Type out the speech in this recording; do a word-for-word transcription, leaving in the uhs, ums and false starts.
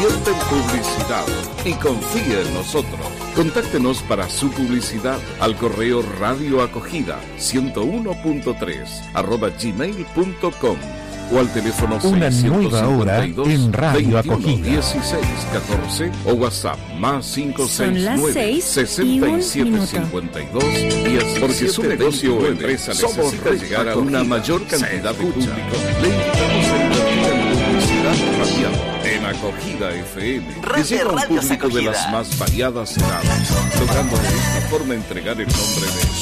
invierte en publicidad y confíe en nosotros. Contáctenos para su publicidad al correo radioacogida ciento uno punto tres arroba gmail punto com o al teléfono Una nueva hora en Radio Acogida. dieciséis catorce o WhatsApp más cinco seis nueve sesenta y siete cincuenta y dos diez. Porque su negocio o empresa necesita llegar a una mayor cantidad de público, le invitamos a invertir en publicidad radial en Acogida F M, que llega a un público de las más variadas edades, logrando de esta forma entregar el nombre de